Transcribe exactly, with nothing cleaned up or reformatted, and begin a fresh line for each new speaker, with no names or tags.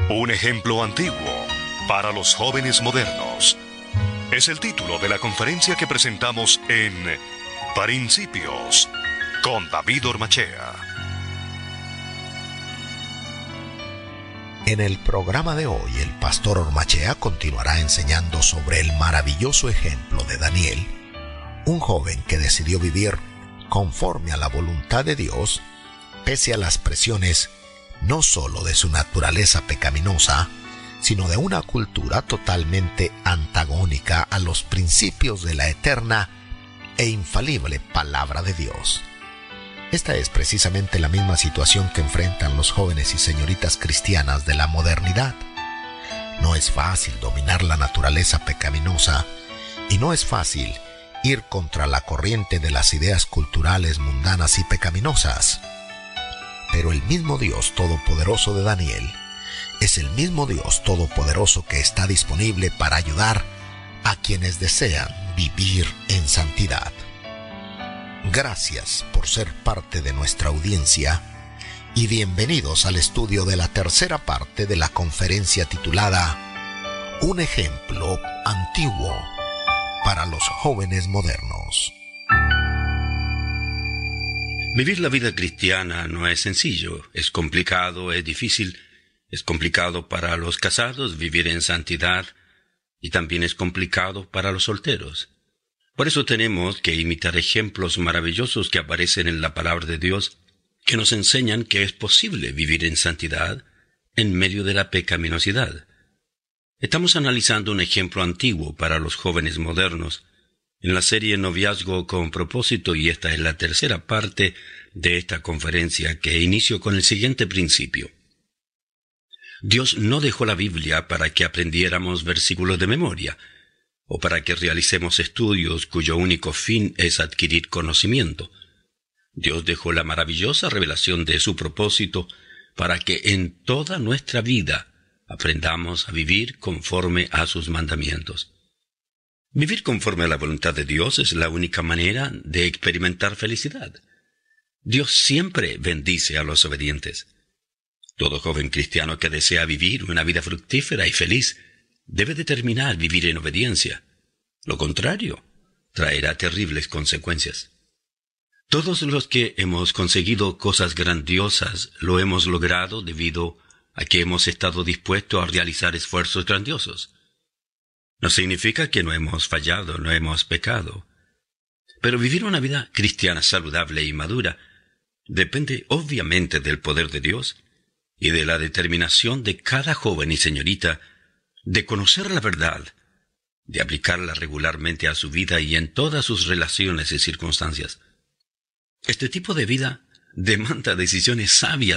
Un ejemplo antiguo para los jóvenes modernos. Es el título de la conferencia que presentamos en Principios con David Ormachea.
En el programa de hoy, el pastor Ormachea continuará enseñando sobre el maravilloso ejemplo de Daniel, un joven que decidió vivir conforme a la voluntad de Dios, pese a las presiones no solo de su naturaleza pecaminosa, sino de una cultura totalmente antagónica a los principios de la eterna e infalible palabra de Dios. Esta es precisamente la misma situación que enfrentan los jóvenes y señoritas cristianas de la modernidad. No es fácil dominar la naturaleza pecaminosa y no es fácil ir contra la corriente de las ideas culturales mundanas y pecaminosas. Pero el mismo Dios Todopoderoso de Daniel es el mismo Dios Todopoderoso que está disponible para ayudar a quienes desean vivir en santidad. Gracias por ser parte de nuestra audiencia y bienvenidos al estudio de la tercera parte de la conferencia titulada Un ejemplo antiguo para los jóvenes modernos.
Vivir la vida cristiana no es sencillo, es complicado, es difícil, es complicado para los casados vivir en santidad y también es complicado para los solteros. Por eso tenemos que imitar ejemplos maravillosos que aparecen en la palabra de Dios, que nos enseñan que es posible vivir en santidad en medio de la pecaminosidad. Estamos analizando un ejemplo antiguo para los jóvenes modernos en la serie Noviazgo con Propósito, y esta es la tercera parte de esta conferencia que inicio con el siguiente principio. Dios no dejó la Biblia para que aprendiéramos versículos de memoria, o para que realicemos estudios cuyo único fin es adquirir conocimiento. Dios dejó la maravillosa revelación de su propósito para que en toda nuestra vida aprendamos a vivir conforme a sus mandamientos. Vivir conforme a la voluntad de Dios es la única manera de experimentar felicidad. Dios siempre bendice a los obedientes. Todo joven cristiano que desea vivir una vida fructífera y feliz debe determinar vivir en obediencia. Lo contrario, traerá terribles consecuencias. Todos los que hemos conseguido cosas grandiosas lo hemos logrado debido a que hemos estado dispuestos a realizar esfuerzos grandiosos. No significa que no hemos fallado, no hemos pecado. Pero vivir una vida cristiana saludable y madura depende obviamente del poder de Dios y de la determinación de cada joven y señorita de conocer la verdad, de aplicarla regularmente a su vida y en todas sus relaciones y circunstancias. Este tipo de vida demanda decisiones sabias